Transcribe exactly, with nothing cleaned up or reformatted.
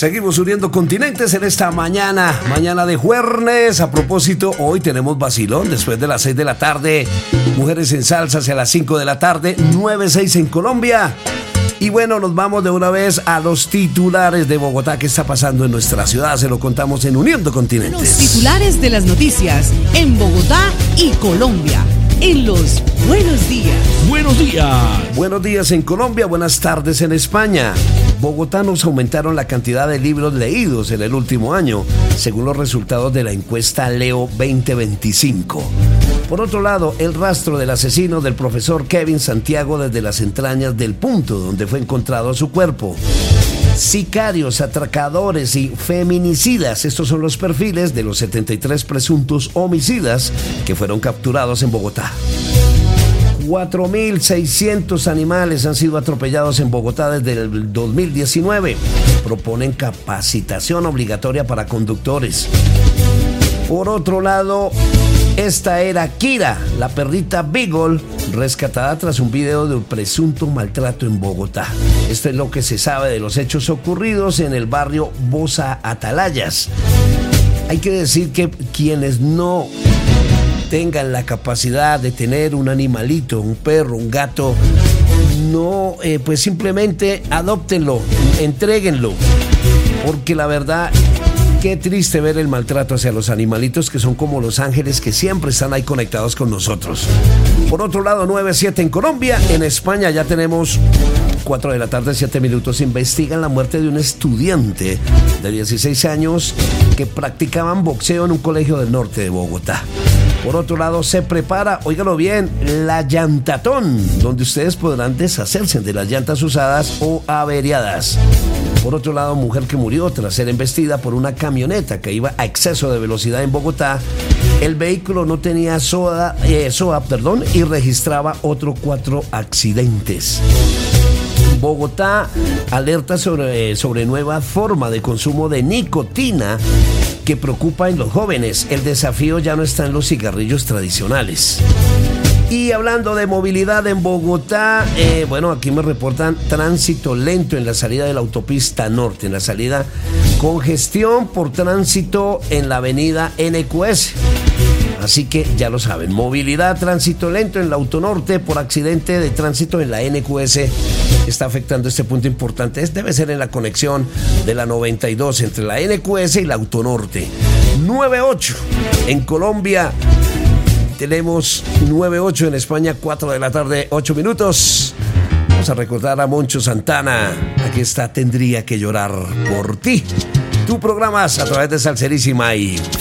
Seguimos uniendo continentes en esta mañana, mañana de jueves. A propósito, hoy tenemos vacilón después de las seis de la tarde. Mujeres en salsa hacia las cinco de la tarde, nueve seis en Colombia. Y bueno, nos vamos de una vez a los titulares de Bogotá. ¿Qué está pasando en nuestra ciudad? Se lo contamos en Uniendo Continentes. Los titulares de las noticias en Bogotá y Colombia. En los Buenos Días. Buenos días. Buenos días en Colombia, buenas tardes en España. Bogotanos aumentaron la cantidad de libros leídos en el último año, según los resultados de la encuesta Leo veinte veinticinco. Por otro lado, el rastro del asesino del profesor Kevin Santiago desde las entrañas del punto donde fue encontrado su cuerpo. Sicarios, atracadores y feminicidas. Estos son los perfiles de los setenta y tres presuntos homicidas que fueron capturados en Bogotá. cuatro mil seiscientos animales han sido atropellados en Bogotá desde el dos mil diecinueve. Proponen capacitación obligatoria para conductores. Por otro lado, esta era Kira, la perrita Beagle, rescatada tras un video de un presunto maltrato en Bogotá. Esto es lo que se sabe de los hechos ocurridos en el barrio Bosa Atalayas. Hay que decir que quienes no tengan la capacidad de tener un animalito, un perro, un gato, no, eh, pues simplemente adóptenlo, entréguenlo, porque la verdad, qué triste ver el maltrato hacia los animalitos que son como los ángeles que siempre están ahí conectados con nosotros. Por otro lado, nueve siete en Colombia. En España ya tenemos cuatro de la tarde, siete minutos. Investigan la muerte de un estudiante de dieciséis años que practicaban boxeo en un colegio del norte de Bogotá. Por otro lado, se prepara, óigalo bien, la llantatón, donde ustedes podrán deshacerse de las llantas usadas o averiadas. Por otro lado, mujer que murió tras ser embestida por una camioneta que iba a exceso de velocidad en Bogotá. El vehículo no tenía SOA, eh, SOA perdón, y registraba otros cuatro accidentes. Bogotá alerta sobre, sobre nueva forma de consumo de nicotina que preocupa en los jóvenes. El desafío ya no está en los cigarrillos tradicionales. Y hablando de movilidad en Bogotá, eh, bueno, aquí me reportan tránsito lento en la salida de la autopista norte, en la salida congestión por tránsito en la avenida N Q S. Así que ya lo saben, movilidad, tránsito lento en la autonorte por accidente de tránsito en la N Q S está afectando este punto importante. Este debe ser en la conexión de la noventa y dos entre la N Q S y la autonorte. nueve ocho en Colombia. Tenemos nueve ocho en España, cuatro de la tarde, ocho minutos. Vamos a recordar a Moncho Santana. Aquí está Tendría que llorar por ti. Tu programas a través de Salserísima y